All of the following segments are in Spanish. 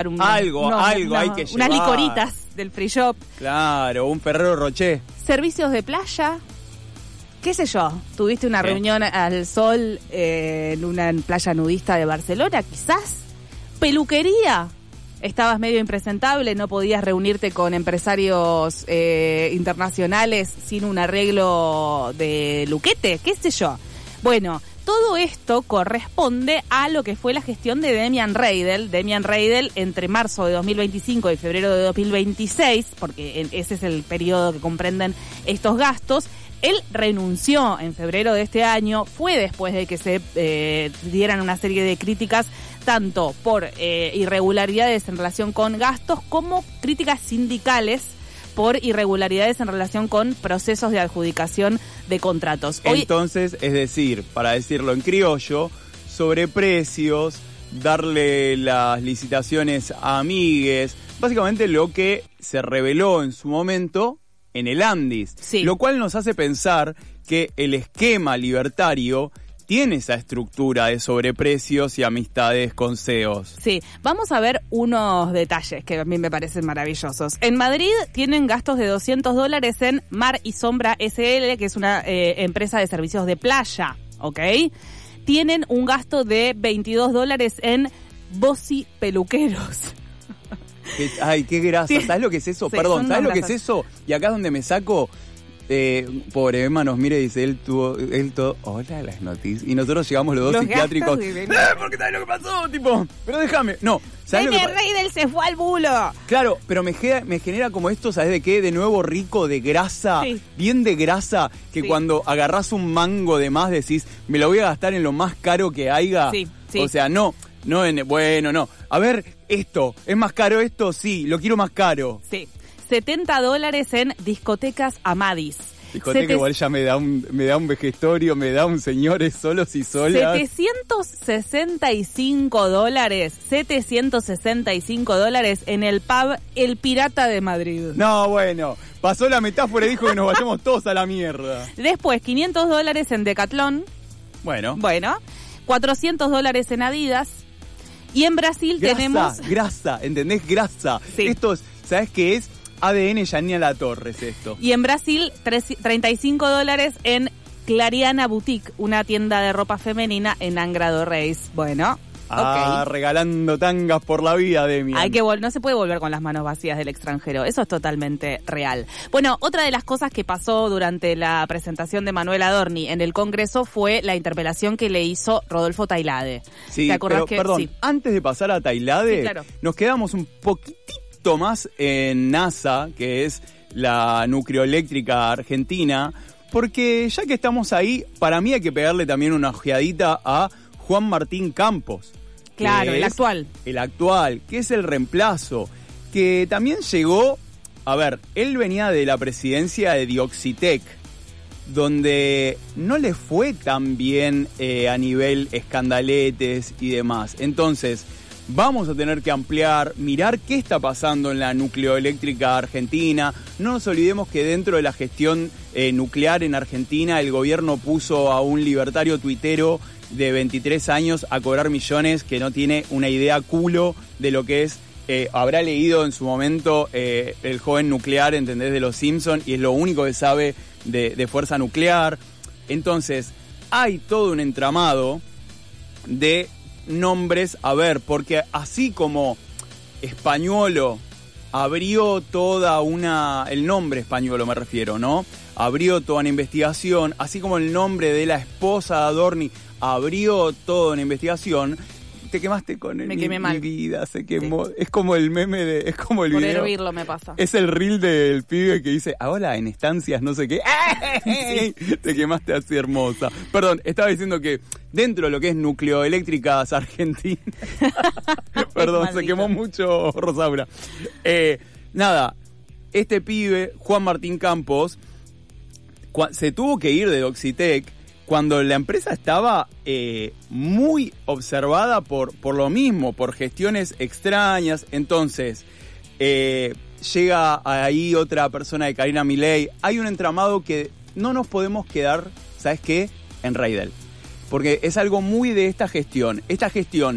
llevar algo hay que llevar. Unas licoritas del free shop. Claro, un Ferrero Rocher. Servicios de playa. ¿Qué sé yo? ¿Tuviste una reunión al sol en una playa nudista de Barcelona? Quizás. Peluquería. Estabas medio impresentable, no podías reunirte con empresarios internacionales sin un arreglo de luquete, qué sé yo. Bueno, todo esto corresponde a lo que fue la gestión de Demian Reidel. Demian Reidel entre marzo de 2025 y febrero de 2026, porque ese es el periodo que comprenden estos gastos. Él renunció en febrero de este año, fue después de que se dieran una serie de críticas tanto por irregularidades en relación con gastos como críticas sindicales por irregularidades en relación con procesos de adjudicación de contratos. Entonces, es decir, para decirlo en criollo, sobreprecios, darle las licitaciones a amigues, básicamente lo que se reveló en su momento en el Andis, sí. Lo cual nos hace pensar que el esquema libertario tiene esa estructura de sobreprecios y amistades con CEOs. Sí, vamos a ver unos detalles que a mí me parecen maravillosos. En Madrid tienen gastos de $200 en Mar y Sombra SL, que es una empresa de servicios de playa, ¿ok? Tienen un gasto de $22 en Bossi Peluqueros. Ay, qué grasa. Sí. ¿Sabes lo que es eso? Sí, Perdón, ¿sabes lo que es grasas. eso? Y acá es donde me saco... pobre Emma nos mira y dice, él todo, hola, las noticias. Y nosotros llegamos los dos psiquiátricos. ¿Por qué sabes lo que pasó? Tipo, pero déjame. No, ¿sabes lo que Reidel se fue al bulo. Claro, pero me genera como esto, ¿sabes de qué? De nuevo rico, de grasa, sí. Bien de grasa, que sí. Cuando agarrás un mango de más decís, me lo voy a gastar en lo más caro que haya. Sí, sí. O sea, no. No. A ver, esto, ¿es más caro esto? Sí, lo quiero más caro. Sí. $70 en discotecas Amadis. Discoteca igual ya me da un vejestorio, me da un señores solos y solas. $765 en el pub El Pirata de Madrid. No, bueno, pasó la metáfora y dijo que nos vayamos todos a la mierda. Después, $500 en Decathlon. Bueno, $400 en Adidas. Y en Brasil tenemos... Grasa, ¿entendés? Grasa. Sí. Esto es, ¿sabes qué es? ADN Yanina Torres esto. Y en Brasil, $35 en Clariana Boutique, una tienda de ropa femenina en Angra do Reis. Bueno, okay. Regalando tangas por la vida, Demian. No se puede volver con las manos vacías del extranjero. Eso es totalmente real. Bueno, otra de las cosas que pasó durante la presentación de Manuel Adorni en el Congreso fue la interpelación que le hizo Rodolfo Tailade. Sí, ¿te acordás pero, perdón, sí. Antes de pasar a Tailade, sí, claro. Nos quedamos un poquitito más en NASA, que es la nucleoeléctrica argentina, porque ya que estamos ahí, para mí hay que pegarle también una ojeadita a Juan Martín Campos. Claro, el actual. El actual, que es el reemplazo, que también llegó, a ver, él venía de la presidencia de Dioxitec, donde no le fue tan bien a nivel escandaletes y demás. Entonces, vamos a tener que ampliar, mirar qué está pasando en la nucleoeléctrica argentina. No nos olvidemos que dentro de la gestión nuclear en Argentina, el gobierno puso a un libertario tuitero de 23 años a cobrar millones que no tiene una idea culo de lo que es. Habrá leído en su momento El joven nuclear, ¿entendés? De los Simpsons, y es lo único que sabe de fuerza nuclear. Entonces, hay todo un entramado de nombres, a ver, porque así como Españolo abrió el nombre Españolo me refiero, ¿no? Abrió toda una investigación, así como el nombre de la esposa de Adorni abrió toda una investigación. Te quemaste con él. Me quemé mal. Mi vida se quemó. Sí. Es como el meme es como el por video. Por hervirlo me pasa. Es el reel del pibe que dice, ahora en estancias no sé qué. Sí. Te quemaste así hermosa. Perdón, estaba diciendo que dentro de lo que es nucleoeléctricas argentinas. Perdón, se quemó mucho Rosaura. Nada, este pibe, Juan Martín Campos, se tuvo que ir de Doxitec cuando la empresa estaba muy observada por lo mismo, por gestiones extrañas. Entonces, llega ahí otra persona de Karina Milei. Hay un entramado que no nos podemos quedar, ¿sabes qué? En Reidel. Porque es algo muy de esta gestión. Esta gestión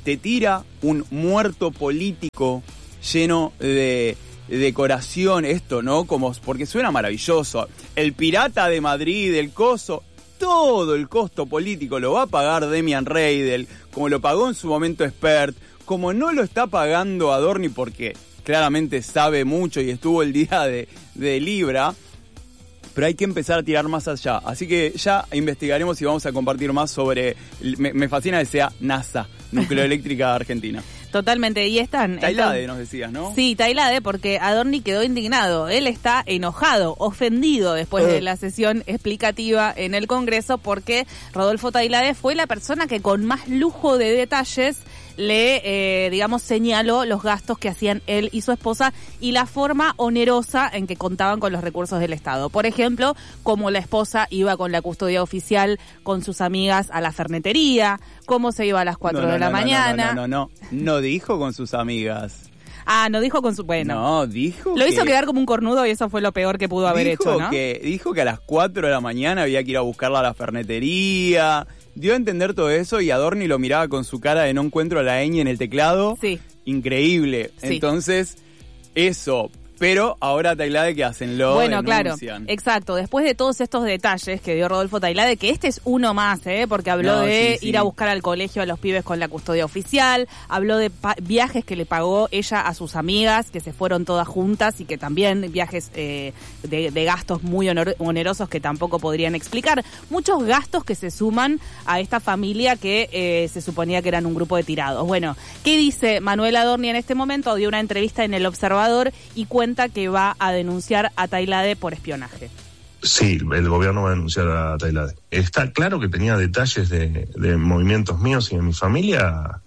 te tira un muerto político lleno de decoración, esto, ¿no? Como, porque suena maravilloso. El pirata de Madrid, el coso, todo el costo político lo va a pagar Demian Reidel, como lo pagó en su momento Spert, como no lo está pagando Adorni porque claramente sabe mucho y estuvo el día de Libra, pero hay que empezar a tirar más allá. Así que ya investigaremos y vamos a compartir más sobre... Me fascina que sea NASA, Nucleoeléctrica Argentina. Totalmente, y están... Tailade nos decías, ¿no? Sí, Tailade, porque Adorni quedó indignado. Él está enojado, ofendido después de la sesión explicativa en el Congreso, porque Rodolfo Tailade fue la persona que con más lujo de detalles le, señaló los gastos que hacían él y su esposa y la forma onerosa en que contaban con los recursos del Estado. Por ejemplo, cómo la esposa iba con la custodia oficial con sus amigas a la fernetería, cómo se iba a las 4 de la mañana. No dijo con sus amigas. Ah, no dijo con su... Bueno. No, dijo Lo hizo quedar como un cornudo y eso fue lo peor que pudo haber hecho, ¿no? Dijo que a las 4 de la mañana había que ir a buscarla a la fernetería. Dio a entender todo eso y Adorni lo miraba con su cara de no encuentro la ñ en el teclado. Sí. Increíble. Sí. Entonces, eso... Pero ahora Tailade, ¿qué hacen? Bueno, claro, exacto. Después de todos estos detalles que dio Rodolfo Tailade, que este es uno más, porque habló de ir a buscar al colegio a los pibes con la custodia oficial, habló de viajes que le pagó ella a sus amigas, que se fueron todas juntas y que también viajes de gastos muy onerosos que tampoco podrían explicar. Muchos gastos que se suman a esta familia que se suponía que eran un grupo de tirados. Bueno, ¿qué dice Manuel Adorni en este momento? Dio una entrevista en El Observador y cuenta que va a denunciar a Tailade por espionaje. Sí, el gobierno va a denunciar a Tailade. Está claro que tenía detalles de movimientos míos y de mi familia,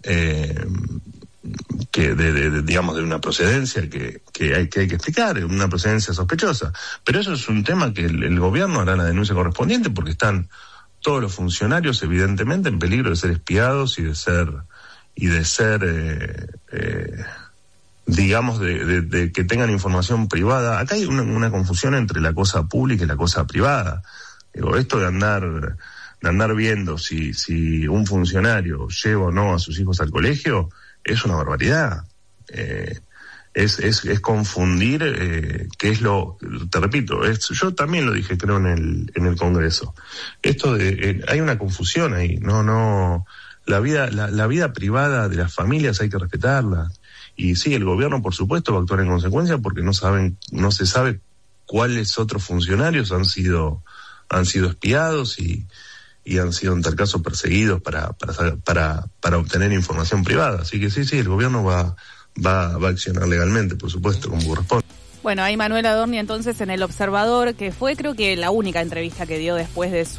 que de una procedencia que hay que explicar, una procedencia sospechosa. Pero eso es un tema que el gobierno hará la denuncia correspondiente porque están todos los funcionarios evidentemente en peligro de ser espiados y de que tengan información privada. Acá hay una confusión entre la cosa pública y la cosa privada. Esto de andar viendo si un funcionario lleva o no a sus hijos al colegio es una barbaridad. Es confundir qué es te repito, yo también lo dije creo en el Congreso. Esto hay una confusión ahí. La vida privada de las familias hay que respetarla. Y sí, el gobierno, por supuesto, va a actuar en consecuencia porque no se sabe cuáles otros funcionarios han sido espiados y han sido en tal caso perseguidos para obtener información privada. Así que sí, el gobierno va a accionar legalmente, por supuesto, como corresponde. Bueno, ahí Manuel Adorni entonces en El Observador, que fue creo que la única entrevista que dio después de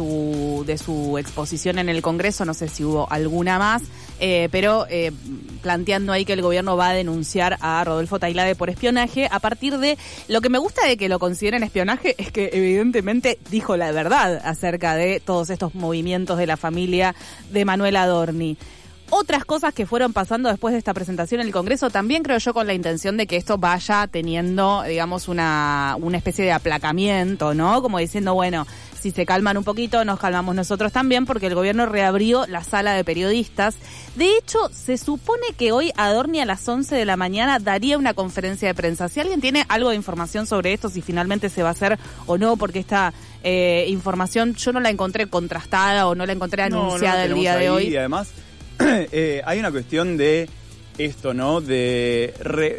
su exposición en el Congreso, no sé si hubo alguna más, pero planteando ahí que el gobierno va a denunciar a Rodolfo Tailade por espionaje. A partir de lo que me gusta de que lo consideren espionaje es que evidentemente dijo la verdad acerca de todos estos movimientos de la familia de Manuel Adorni. Otras cosas que fueron pasando después de esta presentación en el Congreso, también creo yo con la intención de que esto vaya teniendo, digamos, una especie de aplacamiento, ¿no? Como diciendo, bueno, si se calman un poquito, nos calmamos nosotros también, porque el gobierno reabrió la sala de periodistas. De hecho, se supone que hoy Adorni a las 11 de la mañana daría una conferencia de prensa. Si alguien tiene algo de información sobre esto, si finalmente se va a hacer o no, porque esta información yo no la encontré contrastada o no la encontré anunciada el día de hoy. Y además... hay una cuestión de esto, ¿no? De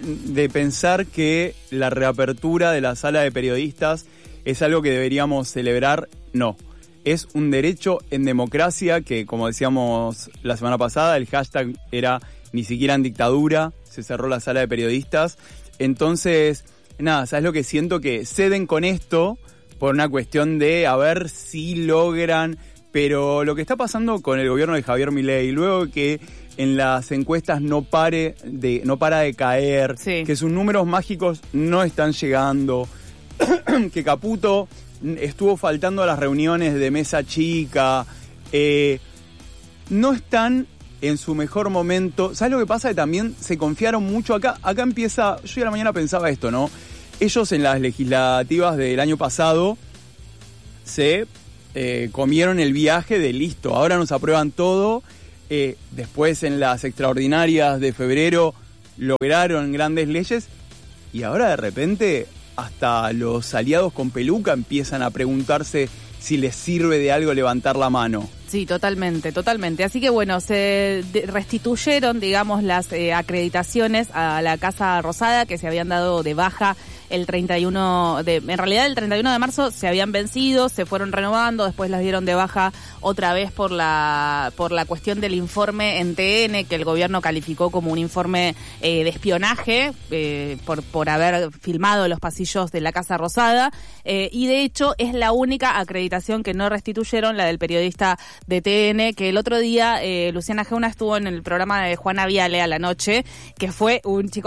pensar que la reapertura de la sala de periodistas es algo que deberíamos celebrar. No. Es un derecho en democracia que, como decíamos la semana pasada, el hashtag era ni siquiera en dictadura, se cerró la sala de periodistas. Entonces, nada, ¿sabes lo que siento? Que ceden con esto por una cuestión de a ver si logran... Pero lo que está pasando con el gobierno de Javier Milei, luego que en las encuestas no para de caer, sí, que sus números mágicos no están llegando, que Caputo estuvo faltando a las reuniones de mesa chica, no están en su mejor momento. ¿Sabes lo que pasa? Que también se confiaron mucho acá empieza, yo hoy a la mañana pensaba esto, ¿no? Ellos en las legislativas del año pasado comieron el viaje de listo, ahora nos aprueban todo, después en las extraordinarias de febrero lograron grandes leyes y ahora de repente hasta los aliados con peluca empiezan a preguntarse si les sirve de algo levantar la mano. Sí, totalmente. Así que bueno, se restituyeron, digamos, las acreditaciones a la Casa Rosada que se habían dado de baja en realidad el 31 de marzo se habían vencido, se fueron renovando, después las dieron de baja otra vez por la cuestión del informe en TN, que el gobierno calificó como un informe de espionaje por haber filmado los pasillos de la Casa Rosada, y de hecho es la única acreditación que no restituyeron, la del periodista de TN, que el otro día Luciana Geuna estuvo en el programa de Juana Viale a la noche, que fue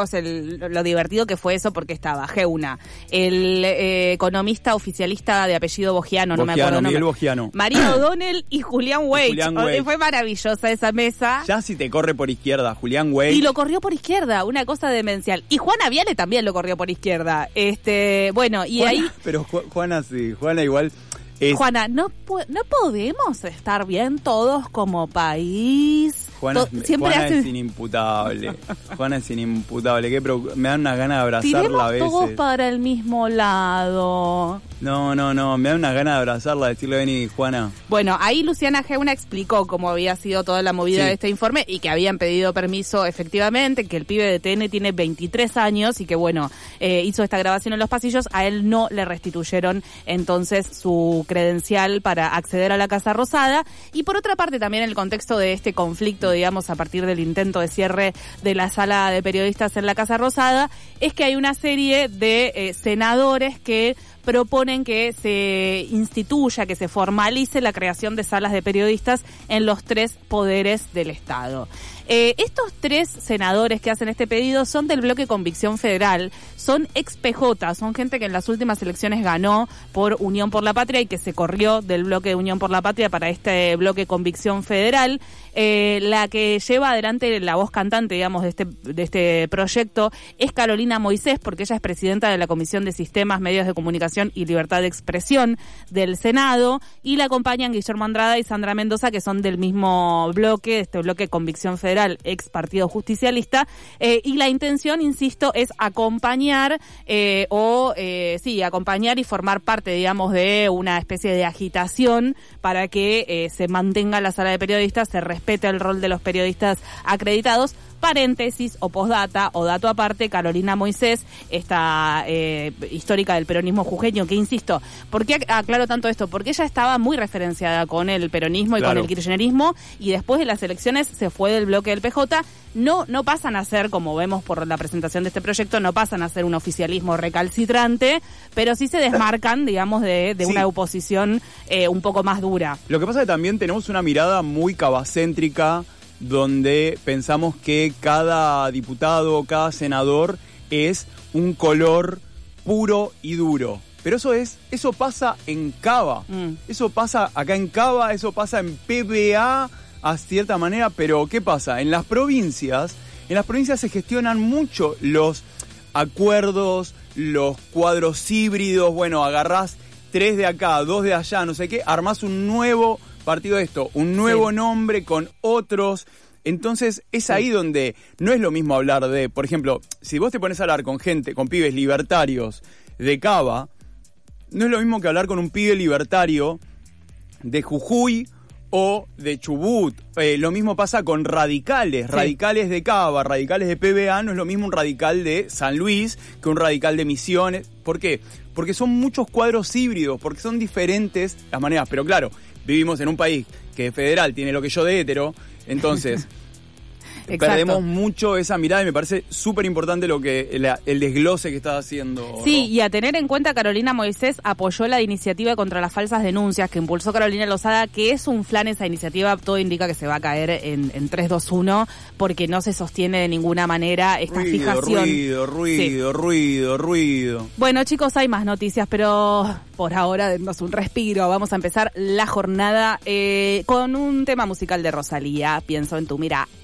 lo divertido que fue eso, porque estaba Geuna, el economista oficialista de apellido Bogiano, no me acuerdo, Miguel Bogiano, María O'Donnell y Julián Weich. Fue maravillosa esa mesa. Ya si te corre por izquierda, Julián Weich. Y lo corrió por izquierda, una cosa demencial. Y Juana Viale también lo corrió por izquierda. Bueno, y Juana, ahí... Pero Juana sí, Juana igual... Juana, no podemos estar bien todos como país. Juana es inimputable. Juana es inimputable. Me dan unas ganas de abrazarla a veces. Todos para el mismo lado. No. Me dan unas ganas de abrazarla, decirle, vení, Juana. Bueno, ahí Luciana Geuna explicó cómo había sido toda la movida de este informe y que habían pedido permiso efectivamente, que el pibe de TN tiene 23 años y que, bueno, hizo esta grabación en los pasillos. A él no le restituyeron entonces su credencial para acceder a la Casa Rosada. Y por otra parte, también en el contexto de este conflicto, digamos, a partir del intento de cierre de la sala de periodistas en la Casa Rosada, es que hay una serie de senadores que proponen que se instituya, que se formalice la creación de salas de periodistas en los 3 poderes del Estado. Estos 3 senadores que hacen este pedido son del bloque Convicción Federal, son ex PJ, son gente que en las últimas elecciones ganó por Unión por la Patria y que se corrió del bloque de Unión por la Patria para este bloque Convicción Federal. La que lleva adelante la voz cantante, digamos, de este proyecto es Carolina Moisés, porque ella es presidenta de la Comisión de Sistemas, Medios de Comunicación y Libertad de Expresión del Senado, y la acompañan Guillermo Andrada y Sandra Mendoza, que son del mismo bloque, este bloque Convicción Federal, ex Partido Justicialista, y la intención, insisto, es acompañar acompañar y formar parte, digamos, de una especie de agitación para que se mantenga la sala de periodistas, se respete el rol de los periodistas acreditados. Paréntesis o postdata o dato aparte, Carolina Moisés, esta histórica del peronismo jujeño, que insisto, ¿por qué aclaro tanto esto? Porque ella estaba muy referenciada con el peronismo y con el kirchnerismo, y después de las elecciones se fue del bloque del PJ. No pasan a ser, como vemos por la presentación de este proyecto, no pasan a ser un oficialismo recalcitrante, pero sí se desmarcan, digamos, de una oposición un poco más dura. Lo que pasa es que también tenemos una mirada muy cabacéntrica, donde pensamos que cada diputado, cada senador es un color puro y duro. Pero eso pasa en Cava. Eso pasa acá en Cava, eso pasa en PBA a cierta manera, pero ¿qué pasa? En las provincias se gestionan mucho los acuerdos, los cuadros híbridos. Bueno, agarrás 3 de acá, 2 de allá, no sé qué, armás un nuevo partido de esto, un nuevo nombre con otros. Entonces es ahí donde no es lo mismo hablar de, por ejemplo, si vos te pones a hablar con pibes libertarios de Cava, no es lo mismo que hablar con un pibe libertario de Jujuy o de Chubut. Lo mismo pasa con radicales de Cava, radicales de PBA, no es lo mismo un radical de San Luis que un radical de Misiones. ¿Por qué? Porque son muchos cuadros híbridos, porque son diferentes las maneras. Pero claro, vivimos en un país que de federal tiene lo que yo de hetero, entonces perdemos mucho esa mirada y me parece súper importante el desglose que estás haciendo. Sí, y a tener en cuenta, Carolina Moisés apoyó la iniciativa contra las falsas denuncias que impulsó Carolina Lozada, que es un flan esa iniciativa. Todo indica que se va a caer en 3-2-1 porque no se sostiene de ninguna manera esta fijación. Ruido. Bueno, chicos, hay más noticias, pero por ahora dennos un respiro. Vamos a empezar la jornada con un tema musical de Rosalía, Pienso en tu mirada.